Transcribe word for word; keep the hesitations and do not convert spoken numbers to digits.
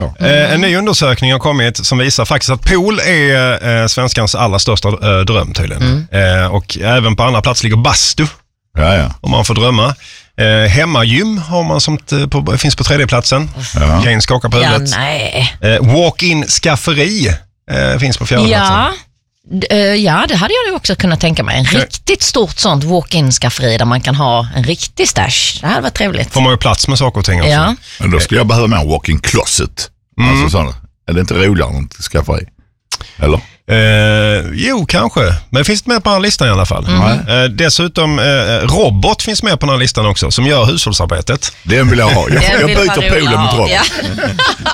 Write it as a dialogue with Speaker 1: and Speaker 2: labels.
Speaker 1: Ja. Eh, en ny undersökning har kommit som visar faktiskt att pool är eh, svenskans allra största eh, dröm tydligen. Mm. Eh, och även på andra plats ligger bastu.
Speaker 2: Ja, ja.
Speaker 1: Om man får drömma. Eh, hemmagym har man som t- på, finns på tredje platsen. Ja. Jane skakar på huvudet.
Speaker 3: Ja, nej.
Speaker 1: Eh, walk-in skafferi eh, finns på fjärde
Speaker 3: ja.
Speaker 1: platsen.
Speaker 3: D- uh, ja, det hade jag ju också kunnat tänka mig. En
Speaker 1: Okay.
Speaker 3: riktigt stort sånt walk-in skafferi där man kan ha en riktig stash. Det hade varit trevligt.
Speaker 1: Får man ju plats med saker och ting också.
Speaker 3: Ja.
Speaker 2: Men då skulle jag behöva med en walk-in closet. Mm. Alltså sådana. Är det inte roligare än att skaffa i? Eller?
Speaker 1: Eh, jo, kanske. Men det finns med på den här listan i alla fall. Mm. Eh, dessutom, eh, robot finns med på den här listan också, som gör hushållsarbetet.
Speaker 2: Det vill jag ha. Jag, jag byter poolen mot robot.
Speaker 3: Ja.